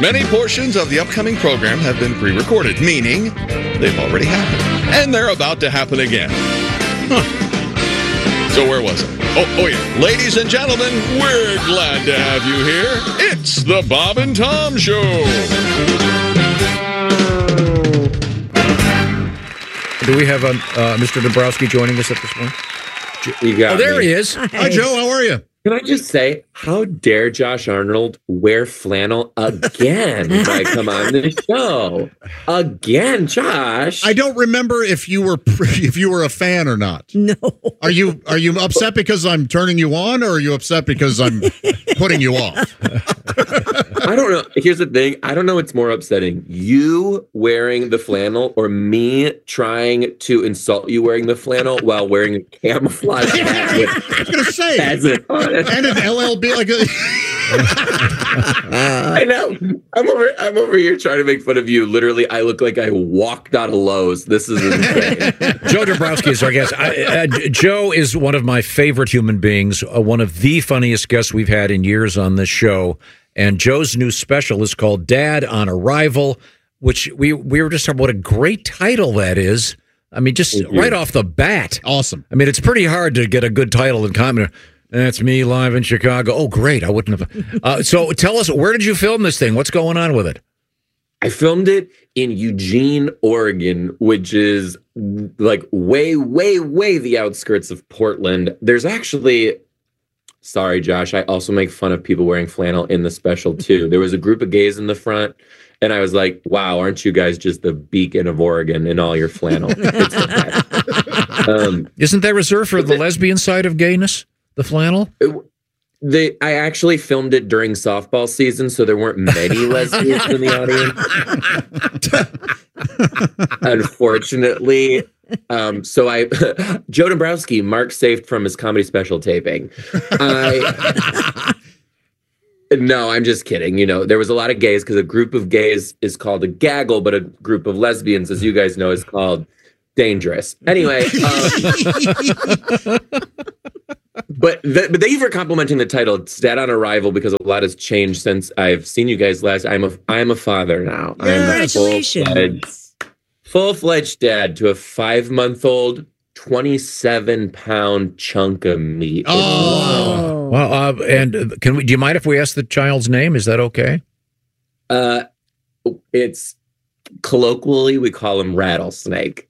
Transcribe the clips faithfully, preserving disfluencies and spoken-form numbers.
Many portions of the upcoming program have been pre-recorded, meaning they've already happened. And they're about to happen again. Huh. So where was I? Oh, oh yeah. Ladies and gentlemen, we're glad to have you here. It's the Bob and Tom Show. Do we have um, uh, Mister Dombrowski joining us at this point? You got oh, there me. he is. Hi. Hi, Joe. How are you? Can I just say, how dare Josh Arnold wear flannel again when I come on the show? Again, Josh. I don't remember if you were if you were a fan or not. No. Are you are you upset because I'm turning you on, or are you upset because I'm putting you off? I don't know. Here's the thing. I don't know what's more upsetting. You wearing the flannel or me trying to insult you wearing the flannel while wearing a camouflage hat with I was going to say. pheasant on it. And an L L B like a I know. I'm over I'm over here trying to make fun of you. Literally, I look like I walked out of Lowe's. This is insane. Joe Dombrowski is our guest. I, uh, Joe is one of my favorite human beings, uh, one of the funniest guests we've had in years on this show. And Joe's new special is called Dad on Arrival, which we, we were just talking about what a great title that is. I mean, just right off the bat. Awesome. I mean, it's pretty hard to get a good title in comedy. That's me live in Chicago. Oh, great. I wouldn't have. Uh, so tell us, where did you film this thing? What's going on with it? I filmed it in Eugene, Oregon, which is like way, way, way the outskirts of Portland. There's actually, sorry, Josh, I also make fun of people wearing flannel in the special, too. There was a group of gays in the front, and I was like, wow, aren't you guys just the beacon of Oregon in all your flannel? um, Isn't that reserved for the lesbian side of gayness? The flannel? It, they, I actually filmed it during softball season, so there weren't many lesbians in the audience. Unfortunately. Um, so I, Joe Dombrowski, Mark saved from his comedy special taping. I, no, I'm just kidding. You know, there was a lot of gays because a group of gays is called a gaggle, but a group of lesbians, as you guys know, is called dangerous. Anyway. Um, But, the, but thank you for complimenting the title. It's Dad on Arrival, because a lot has changed since I've seen you guys last. I'm a I'm a father now. Congratulations. I'm a full-fledged, full-fledged dad to a five-month-old, twenty-seven pound chunk of meat. Oh. Well, uh, and can we? Do you mind if we ask the child's name? Is that okay? Uh, it's colloquially we call him Rattlesnake.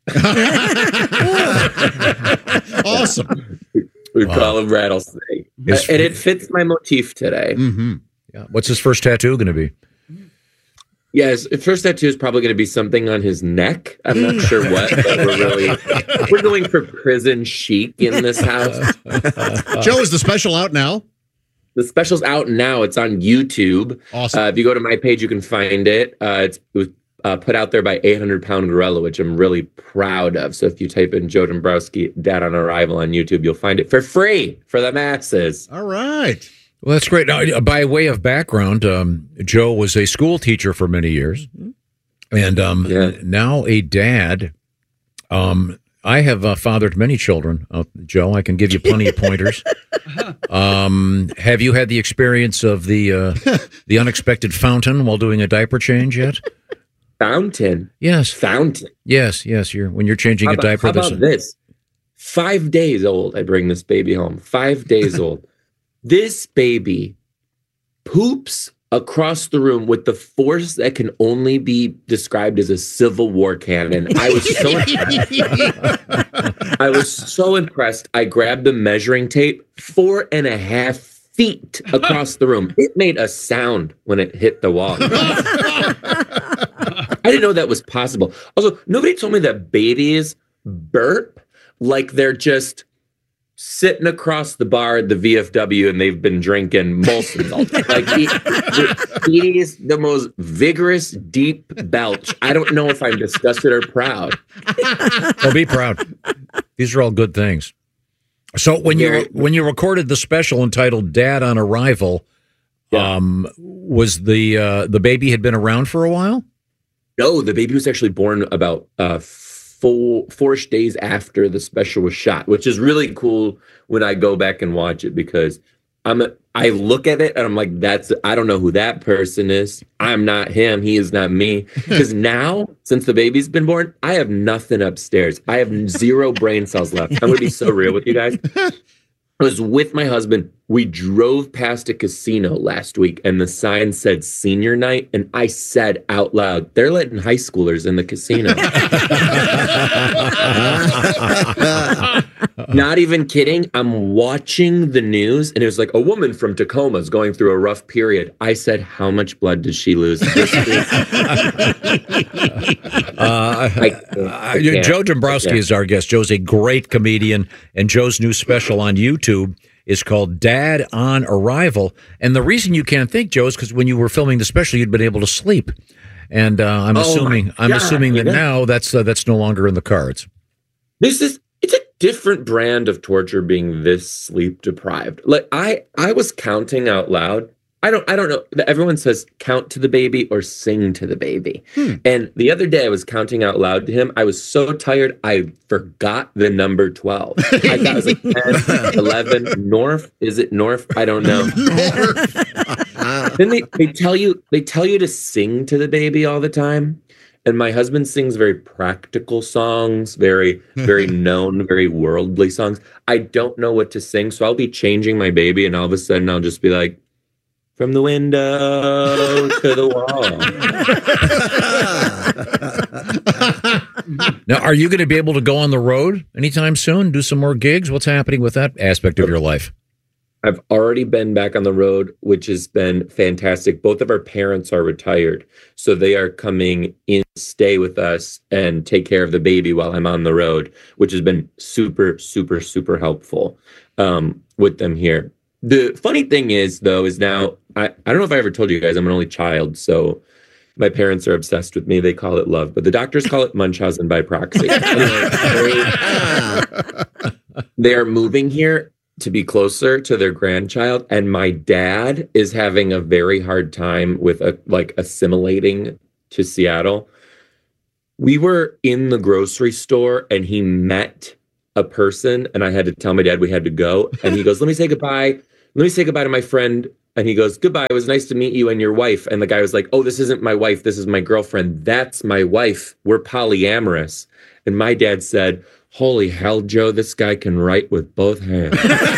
Awesome. We Wow. call him Rattlesnake. Uh, and it fits my motif today. Mm-hmm. Yeah. What's his first tattoo going to be? Yes, his first tattoo is probably going to be something on his neck. I'm not sure what, but we're really we're going for prison chic in this house. Joe, is the special out now? The special's out now. It's on YouTube. Awesome. Uh, if you go to my page, you can find it. Uh, it's, it was uh, put out there by eight hundred pound Gorilla, which I'm really proud of. So if you type in Joe Dombrowski, Dad on Arrival on YouTube, you'll find it for free for the masses. All right. Well, that's great. Now, by way of background, um, Joe was a school teacher for many years, and um, Yeah. now a dad. Um, I have uh, fathered many children, uh, Joe. I can give you plenty of pointers. Um, have you had the experience of the uh, the unexpected fountain while doing a diaper change yet? Fountain. Yes, Fountain. yes, yes. You're when you're changing How a about, diaper. how there's about a- this? Five days old, I bring this baby home. Five days old. This baby poops across the room with the force that can only be described as a Civil War cannon. I was so impressed. I was so impressed. I grabbed the measuring tape, four and a half feet across the room. It made a sound when it hit the wall. I didn't know that was possible. Also, nobody told me that babies burp like they're just sitting across the bar at the V F W and they've been drinking Molson's all day. Like, it, it is the most vigorous, deep belch. I don't know if I'm disgusted or proud. Oh, be proud. These are all good things. So when you Very- when you recorded the special entitled "Dad on Arrival," Yeah. um, was the uh, the baby had been around for a while? No, the baby was actually born about uh, four, four-ish days after the special was shot, which is really cool when I go back and watch it because I'm a, I look at it and I'm like, that's, I don't know who that person is. I'm not him. He is not me. Because now, since the baby's been born, I have nothing upstairs. I have zero brain cells left. I'm going to be so real with you guys. I was with my husband. We drove past a casino last week and the sign said senior night. And I said out loud, they're letting high schoolers in the casino. Not even kidding. I'm watching the news and it was like a woman from Tacoma is going through a rough period. I said, how much blood did she lose? This uh, I, I Joe Dombrowski is our guest. Joe's a great comedian, and Joe's new special on YouTube is called Dad on Arrival. And the reason you can't think, Joe, is because when you were filming the special, you'd been able to sleep. And uh, I'm oh assuming I'm God. assuming that now that's uh, that's no longer in the cards. This is it's a different brand of torture being this sleep deprived. Like I I was counting out loud. I don't I don't know. Everyone says count to the baby or sing to the baby. Hmm. And the other day I was counting out loud to him. I was so tired I forgot the number twelve. I thought it was like ten, eleven. North? Is it North? I don't know. Then they, they tell you they tell you to sing to the baby all the time. And my husband sings very practical songs, very, very known, very worldly songs. I don't know what to sing. So I'll be changing my baby and all of a sudden I'll just be like, from the window to the wall. Now, are you going to be able to go on the road anytime soon? Do some more gigs? What's happening with that aspect of your life? I've already been back on the road, which has been fantastic. Both of our parents are retired, so they are coming in to stay with us and take care of the baby while I'm on the road, which has been super, super, super helpful um, with them here. The funny thing is, though, is now, I, I don't know if I ever told you guys, I'm an only child, so my parents are obsessed with me. They call it love, but the doctors call it Munchausen by proxy. Anyway, they, they are moving here to be closer to their grandchild, and my dad is having a very hard time with a, like assimilating to Seattle. We were in the grocery store, and he met a person, and I had to tell my dad we had to go, and he goes, let me say goodbye. Let me say goodbye to my friend. And he goes, goodbye. It was nice to meet you and your wife. And the guy was like, oh, this isn't my wife. This is my girlfriend. That's my wife. We're polyamorous. And my dad said, holy hell, Joe, this guy can write with both hands.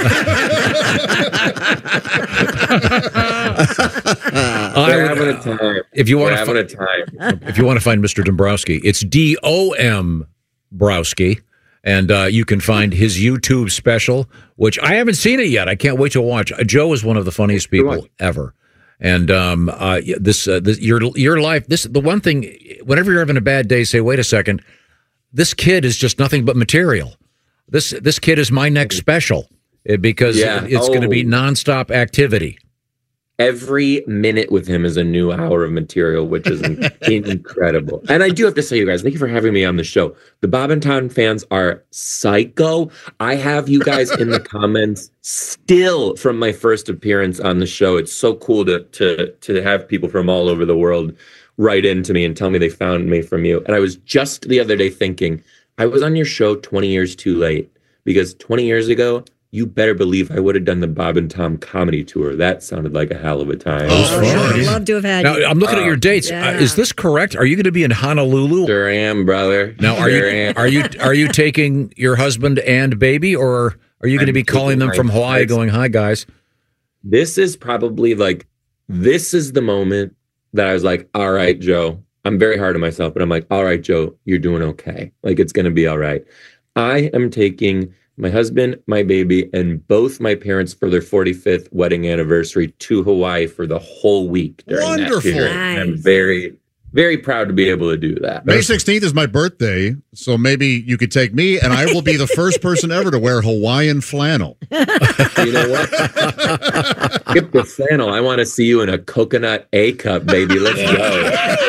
We're having a time. If you want We're to having fi- a time. If you want to find Mister Dombrowski, it's D O M Browski. And uh, you can find his YouTube special, which I haven't seen it yet. I can't wait to watch. Uh, Joe is one of the funniest people ever. And um, uh, this, uh, this, your your life. This the one thing. Whenever you're having a bad day, say, "Wait a second, this kid is just nothing but material. This this kid is my next special because yeah. it's oh. going to be nonstop activity." Every minute with him is a new hour of material, which is incredible. And I do have to say, you guys, thank you for having me on the show. The Bob and Tom fans are psycho. I have you guys in the comments still from my first appearance on the show. It's so cool to to to have people from all over the world write into me and tell me they found me from you. And I was just the other day thinking, I was on your show twenty years too late, because twenty years ago, you better believe I would have done the Bob and Tom comedy tour. That sounded like a hell of a time. Oh, sure. I'd love to have had now, you. I'm looking uh, at your dates. Yeah. Uh, is this correct? Are you going to be in Honolulu? Sure am, brother. Now, are sure you am. are you are you taking your husband and baby, or are you going to be calling them from Hawaii, guys. going, "Hi, guys"? This is probably like this is the moment that I was like, "All right, Joe." I'm very hard on myself, but I'm like, "All right, Joe, you're doing okay. Like it's going to be all right." I am taking my husband, my baby, and both my parents for their forty-fifth wedding anniversary to Hawaii for the whole week during Wonderful. that period. Nice. I'm very, very proud to be able to do that. May sixteenth is my birthday, so maybe you could take me, and I will be the first person ever to wear Hawaiian flannel. You know what? Skip the flannel. I want to see you in a coconut A cup, baby. Let's go.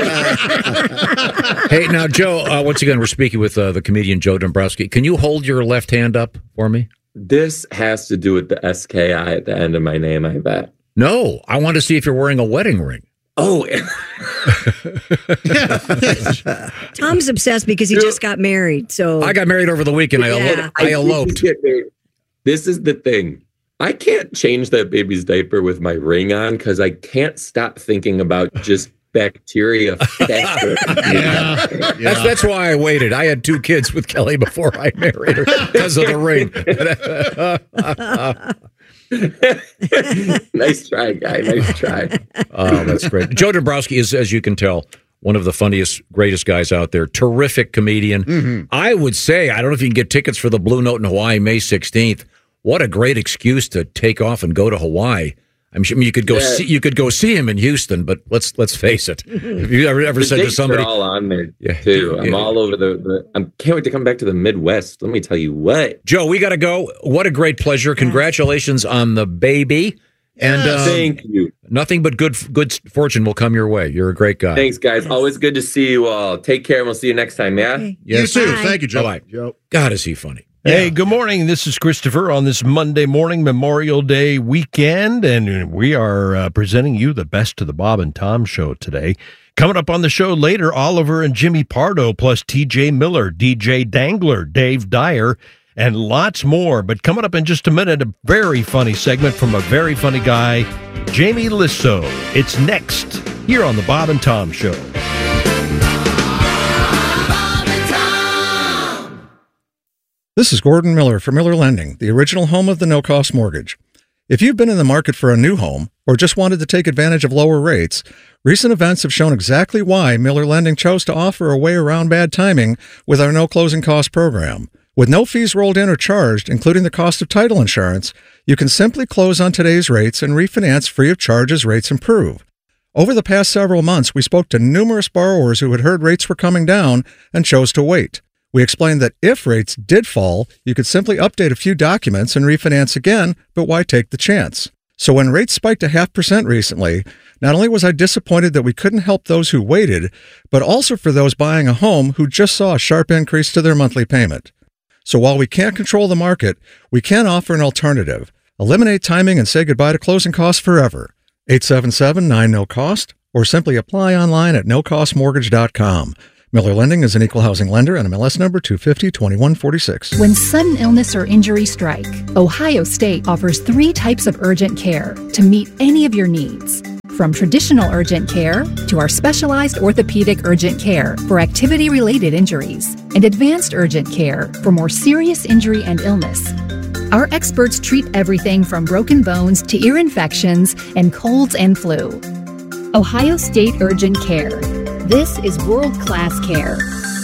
Hey, now, Joe, uh, once again, we're speaking with uh, the comedian Joe Dombrowski. Can you hold your left hand up for me? This has to do with the S K I at the end of my name, I bet. No, I want to see if you're wearing a wedding ring. Oh, Tom's obsessed because he just got married. So I got married over the weekend. I, Yeah. elo- I eloped. This is the thing. I can't change that baby's diaper with my ring on because I can't stop thinking about just bacteria. Yeah. Yeah. That's that's why I waited. I had two kids with Kelly before I married her because of the ring. Nice try, guy. Nice try. Oh, that's great. Joe Dombrowski is, as you can tell, one of the funniest, greatest guys out there. Terrific comedian. Mm-hmm. I would say, I don't know if you can get tickets for the Blue Note in Hawaii May sixteenth. What a great excuse to take off and go to Hawaii. I'm sure I mean, you could go yeah. see you could go see him in Houston, but let's let's face it. Have you ever ever the said to somebody, are all on there yeah, too? I'm yeah. all over the. the I can't wait to come back to the Midwest. Let me tell you what, Joe. We got to go. What a great pleasure! Congratulations on the baby. And um, thank you. Nothing but good good fortune will come your way. You're a great guy. Thanks, guys. Yes. Always good to see you all. Take care, and we'll see you next time. Yeah. Okay. Yes. You too. Bye. Thank you, Joe. Bye. Joe. God, is he funny. Hey, Yeah. good morning. This is Christopher on this Monday morning, Memorial Day weekend, and we are uh, presenting you the best of the Bob and Tom show today. Coming up on the show later, Oliver and Jimmy Pardo, plus T J Miller, D J Dangler, Dave Dyer, and lots more. But coming up in just a minute, a very funny segment from a very funny guy, Jamie Lissow. It's next here on the Bob and Tom show. This is Gordon Miller for Miller Lending, the original home of the no-cost mortgage. If you've been in the market for a new home or just wanted to take advantage of lower rates, recent events have shown exactly why Miller Lending chose to offer a way around bad timing with our no-closing cost program. With no fees rolled in or charged, including the cost of title insurance, you can simply close on today's rates and refinance free of charge as rates improve. Over the past several months, we spoke to numerous borrowers who had heard rates were coming down and chose to wait. We explained that if rates did fall, you could simply update a few documents and refinance again, but why take the chance? So when rates spiked a half percent recently, not only was I disappointed that we couldn't help those who waited, but also for those buying a home who just saw a sharp increase to their monthly payment. So while we can't control the market, we can offer an alternative. Eliminate timing and say goodbye to closing costs forever. eight seven seven, nine, no cost, or simply apply online at no cost mortgage dot com. Miller Lending is an equal housing lender and M L S number two fifty, twenty-one forty-six. When sudden illness or injury strike, Ohio State offers three types of urgent care to meet any of your needs. From traditional urgent care to our specialized orthopedic urgent care for activity-related injuries and advanced urgent care for more serious injury and illness. Our experts treat everything from broken bones to ear infections and colds and flu. Ohio State Urgent Care. This is world-class care.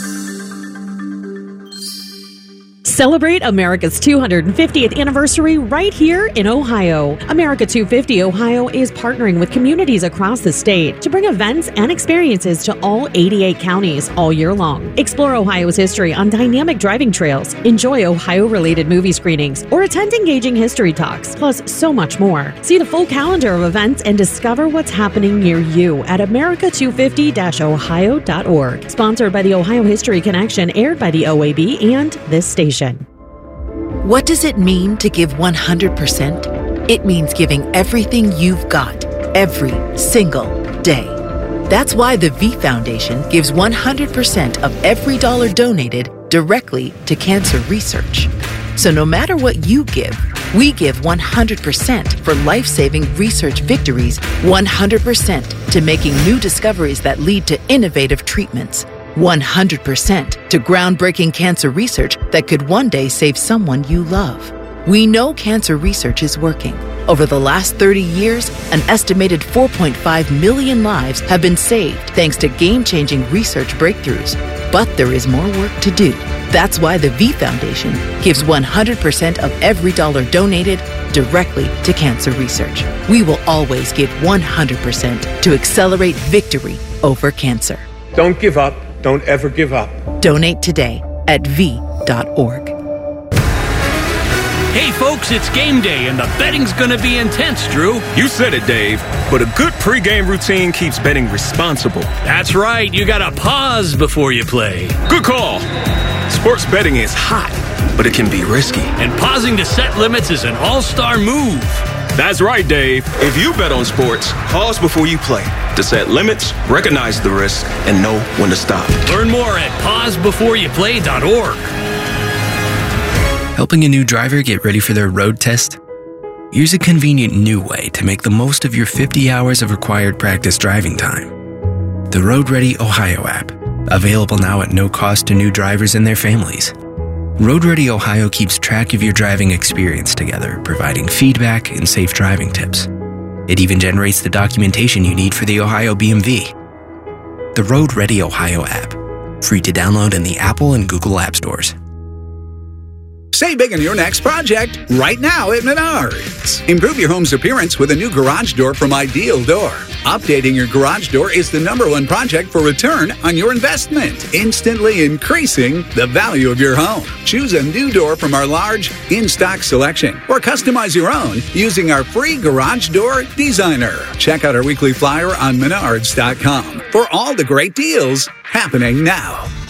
Celebrate America's two hundred fiftieth anniversary right here in Ohio. America two fifty Ohio is partnering with communities across the state to bring events and experiences to all eighty-eight counties all year long. Explore Ohio's history on dynamic driving trails, enjoy Ohio-related movie screenings, or attend engaging history talks, plus so much more. See the full calendar of events and discover what's happening near you at america two fifty ohio dot org. Sponsored by the Ohio History Connection, aired by the O A B and this station. What does it mean to give one hundred percent? It means giving everything you've got, every single day. That's why the V Foundation gives one hundred percent of every dollar donated directly to cancer research. So no matter what you give, we give one hundred percent for life-saving research victories, one hundred percent to making new discoveries that lead to innovative treatments, one hundred percent to groundbreaking cancer research that could one day save someone you love. We know cancer research is working. Over the last thirty years, an estimated four point five million lives have been saved thanks to game-changing research breakthroughs. But there is more work to do. That's why the V Foundation gives one hundred percent of every dollar donated directly to cancer research. We will always give one hundred percent to accelerate victory over cancer. Don't give up. Don't ever give up. Donate today at v dot org. Hey folks, it's game day and the betting's gonna be intense, Drew. You said it, Dave, but a good pregame routine keeps betting responsible. That's right, you gotta pause before you play. Good call. Sports betting is hot, but it can be risky. And pausing to set limits is an all-star move. That's right, Dave. If you bet on sports, pause before you play to set limits, recognize the risk, and know when to stop. Learn more at pause before you play dot org. Helping a new driver get ready for their road test? Here's a convenient new way to make the most of your fifty hours of required practice driving time. The Road Ready Ohio app, available now at no cost to new drivers and their families. Road Ready Ohio keeps track of your driving experience together, providing feedback and safe driving tips. It even generates the documentation you need for the Ohio B M V. The Road Ready Ohio app, free to download in the Apple and Google App Stores. Save big on your next project right now at Menards. Improve your home's appearance with a new garage door from Ideal Door. Updating your garage door is the number one project for return on your investment, instantly increasing the value of your home. Choose a new door from our large in-stock selection or customize your own using our free Garage Door Designer. Check out our weekly flyer on menards dot com for all the great deals happening now.